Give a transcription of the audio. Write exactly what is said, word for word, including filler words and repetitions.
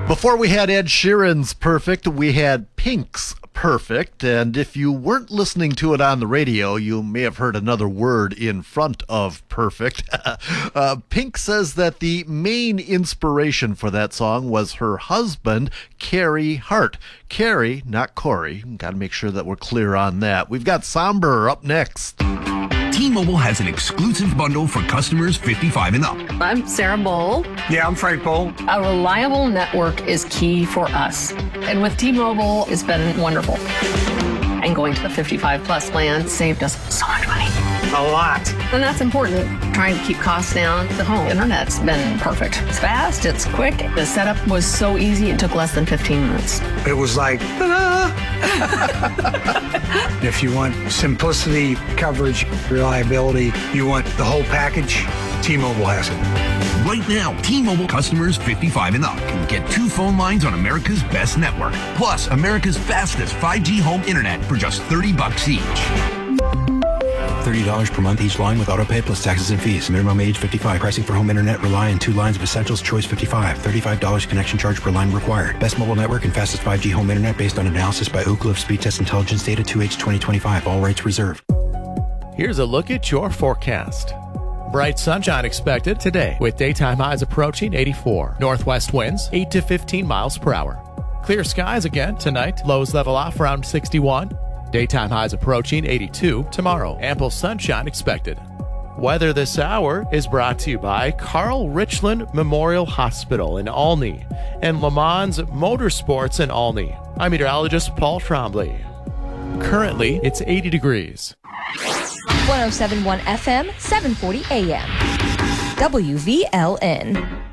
Before we had Ed Sheeran's Perfect, we had Pink's Perfect, and if you weren't listening to it on the radio, you may have heard another word in front of perfect. uh, Pink says that the main inspiration for that song was her husband, Carey Hart. Carey, not Corey. Got to make sure that we're clear on that. We've got Somber up next. T-Mobile has an exclusive bundle for customers fifty-five and up. I'm Sarah Bowl. Yeah, I'm Frank Bowl. A reliable network is key for us. And with T-Mobile, it's been wonderful. And going to the fifty-five plus plan saved us so much money. A lot. And that's important. Trying to keep costs down. The home internet's been perfect. It's fast, it's quick. The setup was so easy, it took less than fifteen minutes. It was like, ta-da! If you want simplicity, coverage, reliability, you want the whole package, T-Mobile has it. Right now, T-Mobile customers fifty-five and up can get two phone lines on America's best network, plus America's fastest five G home internet for just thirty bucks each. thirty dollars per month each line with autopay plus taxes and fees. Minimum age fifty-five. Pricing for home internet rely on two lines of Essentials Choice fifty-five. thirty-five dollars connection charge per line required. Best mobile network and fastest five G home internet based on analysis by Ookla of Speed Test Intelligence Data two H twenty twenty-five. All rights reserved. Here's a look at your forecast. Bright sunshine expected today with daytime highs approaching eighty-four. Northwest winds eight to fifteen miles per hour. Clear skies again tonight. Lows level off around sixty-one. Daytime highs approaching eighty-two tomorrow. Ample sunshine expected. Weather this hour is brought to you by Carl Richland Memorial Hospital in Olney and Le Mans Motorsports in Olney. I'm meteorologist Paul Trombley. Currently, it's eighty degrees. one oh seven point one F M, seven forty A M. W V L N.